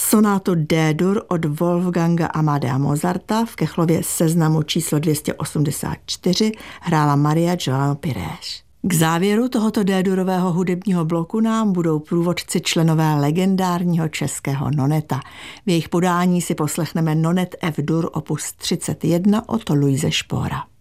Sonátu D-dur od Wolfganga Amadea Mozarta v Kechlově seznamu číslo 284 hrála Maria João Pires. K závěru tohoto D-durového hudebního bloku nám budou průvodci členové legendárního českého noneta. V jejich podání si poslechneme nonet F-dur opus 31 od Luise Spohra.